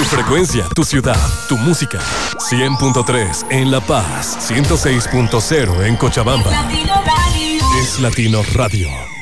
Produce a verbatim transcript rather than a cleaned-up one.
frecuencia, tu ciudad, tu música. cien punto tres en La Paz, ciento seis punto cero en Cochabamba. Es Latino Radio.